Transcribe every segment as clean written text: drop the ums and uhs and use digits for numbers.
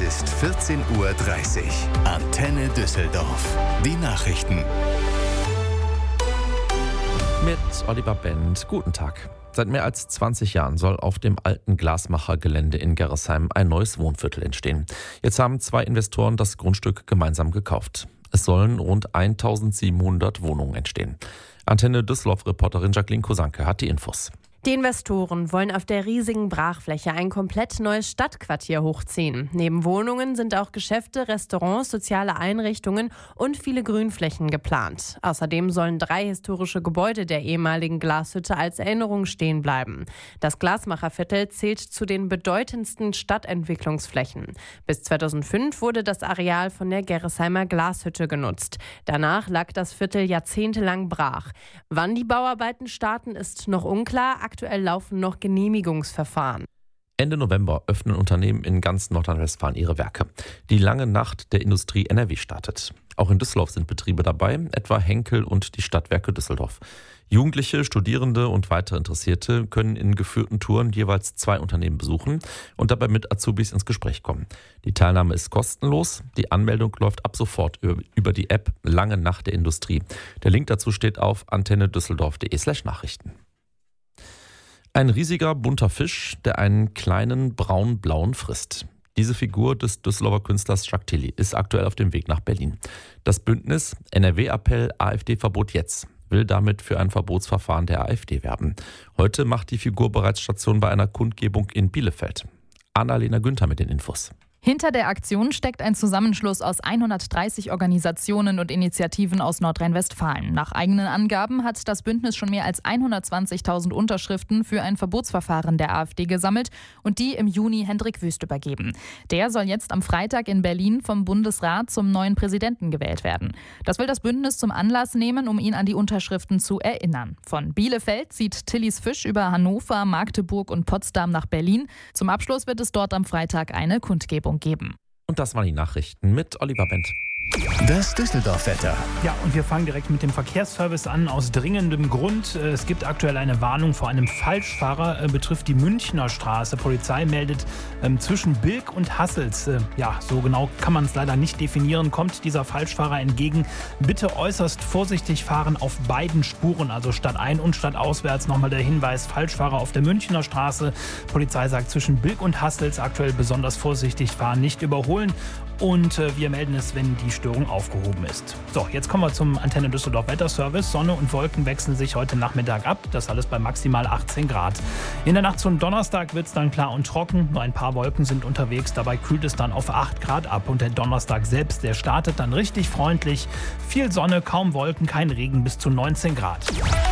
ist 14:30 Uhr. Antenne Düsseldorf. Die Nachrichten. Mit Oliver Bend. Guten Tag. Seit mehr als 20 Jahren soll auf dem alten Glasmachergelände in Gerresheim ein neues Wohnviertel entstehen. Jetzt haben 2 Investoren das Grundstück gemeinsam gekauft. Es sollen rund 1700 Wohnungen entstehen. Antenne Düsseldorf-Reporterin Jacqueline Kosanke hat die Infos. Die Investoren wollen auf der riesigen Brachfläche ein komplett neues Stadtquartier hochziehen. Neben Wohnungen sind auch Geschäfte, Restaurants, soziale Einrichtungen und viele Grünflächen geplant. Außerdem sollen 3 historische Gebäude der ehemaligen Glashütte als Erinnerung stehen bleiben. Das Glasmacherviertel zählt zu den bedeutendsten Stadtentwicklungsflächen. Bis 2005 wurde das Areal von der Gerresheimer Glashütte genutzt. Danach lag das Viertel jahrzehntelang brach. Wann die Bauarbeiten starten, ist noch unklar. Aktuell laufen noch Genehmigungsverfahren. Ende November öffnen Unternehmen in ganz Nordrhein-Westfalen ihre Werke. Die lange Nacht der Industrie NRW startet. Auch in Düsseldorf sind Betriebe dabei, etwa Henkel und die Stadtwerke Düsseldorf. Jugendliche, Studierende und weitere Interessierte können in geführten Touren jeweils 2 Unternehmen besuchen und dabei mit Azubis ins Gespräch kommen. Die Teilnahme ist kostenlos. Die Anmeldung läuft ab sofort über die App Lange Nacht der Industrie. Der Link dazu steht auf antennedüsseldorf.de/Nachrichten. Ein riesiger, bunter Fisch, der einen kleinen braun-blauen frisst. Diese Figur des Düsseldorfer Künstlers Jacques Tilly ist aktuell auf dem Weg nach Berlin. Das Bündnis NRW-Appell AfD-Verbot jetzt will damit für ein Verbotsverfahren der AfD werben. Heute macht die Figur bereits Station bei einer Kundgebung in Bielefeld. Annalena Günther mit den Infos. Hinter der Aktion steckt ein Zusammenschluss aus 130 Organisationen und Initiativen aus Nordrhein-Westfalen. Nach eigenen Angaben hat das Bündnis schon mehr als 120.000 Unterschriften für ein Verbotsverfahren der AfD gesammelt und die im Juni Hendrik Wüst übergeben. Der soll jetzt am Freitag in Berlin vom Bundesrat zum neuen Präsidenten gewählt werden. Das will das Bündnis zum Anlass nehmen, um ihn an die Unterschriften zu erinnern. Von Bielefeld zieht Tillys Fisch über Hannover, Magdeburg und Potsdam nach Berlin. Zum Abschluss wird es dort am Freitag eine Kundgebung geben. Und das waren die Nachrichten mit Oliver Bend. Das Düsseldorf-Wetter. Ja, und wir fangen direkt mit dem Verkehrsservice an. Aus dringendem Grund. Es gibt aktuell eine Warnung vor einem Falschfahrer. Betrifft die Münchner Straße. Polizei meldet zwischen Bilk und Hassels. So genau kann man es leider nicht definieren. Kommt dieser Falschfahrer entgegen. Bitte äußerst vorsichtig fahren auf beiden Spuren. Also stadtein und stadtauswärts. Nochmal der Hinweis. Falschfahrer auf der Münchner Straße. Polizei sagt zwischen Bilk und Hassels aktuell besonders vorsichtig fahren, nicht überholen. Und wir melden es, wenn die Störung aufgehoben ist. So, jetzt kommen wir zum Antenne Düsseldorf Wetterservice. Sonne und Wolken wechseln sich heute Nachmittag ab. Das alles bei maximal 18 Grad. In der Nacht zum Donnerstag wird es dann klar und trocken. Nur ein paar Wolken sind unterwegs. Dabei kühlt es dann auf 8 Grad ab. Und der Donnerstag selbst, der startet dann richtig freundlich. Viel Sonne, kaum Wolken, kein Regen bis zu 19 Grad.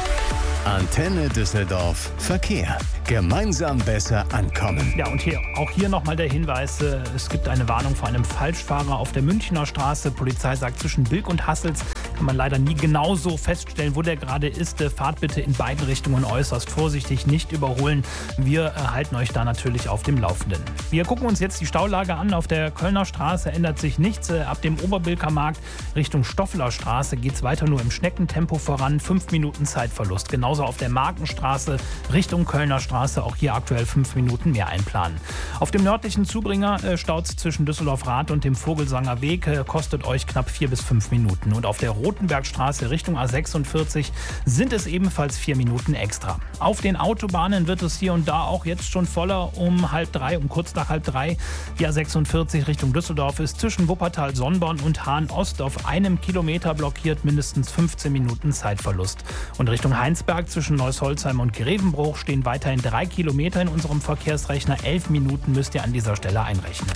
Antenne Düsseldorf Verkehr. Gemeinsam besser ankommen. Ja, und auch hier nochmal der Hinweis, es gibt eine Warnung vor einem Falschfahrer auf der Münchner Straße. Polizei sagt, zwischen Bilk und Hassels kann man leider nie genau so feststellen, wo der gerade ist. Fahrt bitte in beiden Richtungen äußerst vorsichtig, nicht überholen. Wir halten euch da natürlich auf dem Laufenden. Wir gucken uns jetzt die Staulage an. Auf der Kölner Straße ändert sich nichts. Ab dem Oberbilker Markt Richtung Stoffler Straße geht es weiter nur im Schneckentempo voran. 5 Minuten Zeitverlust. Genauso auf der Markenstraße Richtung Kölner Straße. Auch hier aktuell 5 Minuten mehr einplanen. Auf dem nördlichen Zubringer staut es zwischen Düsseldorf-Rath und dem Vogelsanger Weg. Kostet euch knapp 4 bis 5 Minuten. Und auf der Rotenbergstraße Richtung A46 sind es ebenfalls 4 Minuten extra. Auf den Autobahnen wird es hier und da auch jetzt schon voller um kurz nach halb drei. Die A46 Richtung Düsseldorf ist zwischen Wuppertal-Sonnborn und Hahn-Ost auf 1 Kilometer blockiert, mindestens 15 Minuten Zeitverlust. Und Richtung Heinsberg zwischen Neuss-Holzheim und Grevenbruch stehen weiterhin 3 Kilometer in unserem Verkehrsrechner. 11 Minuten müsst ihr an dieser Stelle einrechnen.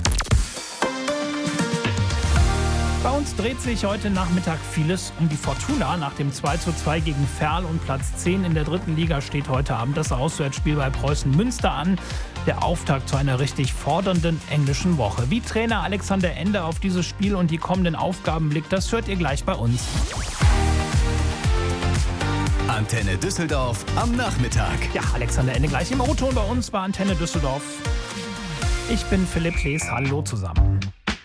Bei uns dreht sich heute Nachmittag vieles um die Fortuna. Nach dem 2:2 gegen Verl und Platz 10 in der 3. Liga steht heute Abend das Auswärtsspiel bei Preußen Münster an. Der Auftakt zu einer richtig fordernden englischen Woche. Wie Trainer Alexander Ende auf dieses Spiel und die kommenden Aufgaben blickt, das hört ihr gleich bei uns. Antenne Düsseldorf am Nachmittag. Ja, Alexander Ende gleich im O-Ton bei uns bei Antenne Düsseldorf. Ich bin Philipp Klees. Hallo zusammen.